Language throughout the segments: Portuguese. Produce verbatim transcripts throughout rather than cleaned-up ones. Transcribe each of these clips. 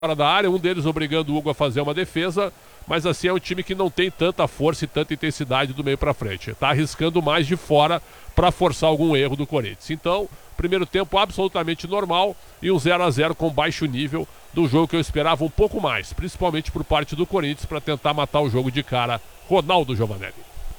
fora da área, um deles obrigando o Hugo a fazer uma defesa, mas assim é um time que não tem tanta força e tanta intensidade do meio para frente. Está arriscando mais de fora para forçar algum erro do Corinthians. Então, primeiro tempo absolutamente normal e um zero a zero com baixo nível do jogo que eu esperava um pouco mais, principalmente por parte do Corinthians para tentar matar o jogo de cara. Ronaldo Giovanelli.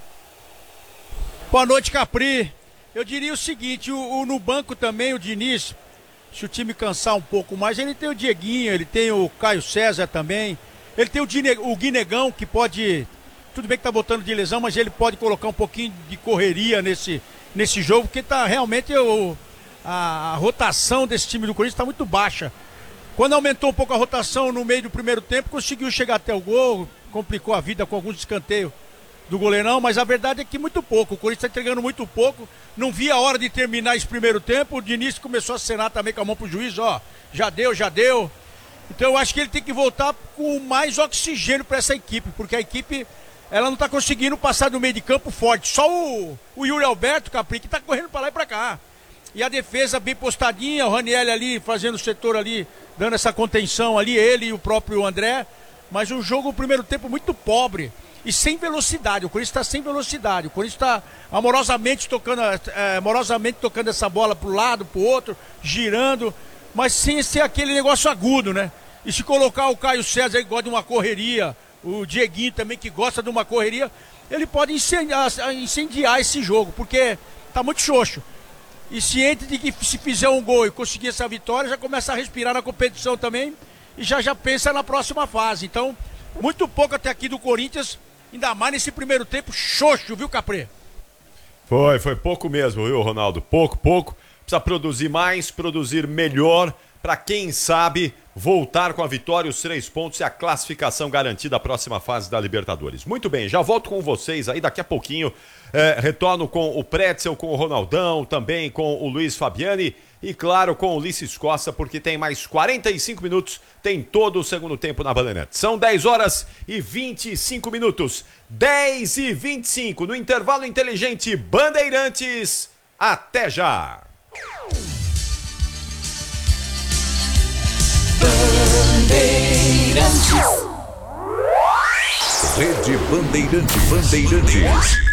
Boa noite, Capri. Eu diria o seguinte, o, o, no banco também o Diniz, se o time cansar um pouco mais, ele tem o Dieguinho, ele tem o Caio César também, ele tem o, Dine, o Guinegão, que pode, tudo bem que tá voltando de lesão, mas ele pode colocar um pouquinho de correria nesse, nesse jogo, porque tá realmente o, a, a rotação desse time do Corinthians está muito baixa. Quando aumentou um pouco a rotação no meio do primeiro tempo, conseguiu chegar até o gol, complicou a vida com alguns escanteios do goleirão, mas a verdade é que muito pouco, o Corinthians está entregando muito pouco, não via a hora de terminar esse primeiro tempo, o Diniz começou a acenar também com a mão pro juiz, ó, já deu, já deu, então eu acho que ele tem que voltar com mais oxigênio para essa equipe, porque a equipe, ela não está conseguindo passar do meio de campo forte, só o, o Yuri Alberto, Capri, que está correndo para lá e para cá, e a defesa bem postadinha, o Ranieri ali fazendo o setor ali, dando essa contenção ali, ele e o próprio André, mas um jogo, o primeiro tempo muito pobre, e sem velocidade, o Corinthians está sem velocidade, o Corinthians está amorosamente tocando, é, amorosamente tocando essa bola para o lado, para o outro, girando, mas sem ser aquele negócio agudo, né? E se colocar o Caio César que gosta de uma correria, o Dieguinho também que gosta de uma correria, ele pode incendiar, incendiar esse jogo, porque está muito xoxo. E ciente de que se fizer um gol e conseguir essa vitória, já começa a respirar na competição também e já já pensa na próxima fase. Então, muito pouco até aqui do Corinthians, ainda mais nesse primeiro tempo, xoxo, viu, Capri? Foi, foi pouco mesmo, viu, Ronaldo? Pouco, pouco. Precisa produzir mais, produzir melhor, para quem sabe voltar com a vitória, os três pontos e a classificação garantida à próxima fase da Libertadores. Muito bem, já volto com vocês aí daqui a pouquinho. É, retorno com o Pretzel, com o Ronaldão, também com o Luiz Fabiani e, claro, com o Ulisses Costa, porque tem mais quarenta e cinco minutos, tem todo o segundo tempo na Bandeirantes. São dez horas e vinte e cinco minutos, dez e vinte e cinco, no intervalo inteligente Bandeirantes. Até já! Bandeirantes. Rede Bandeirantes. Bandeirantes.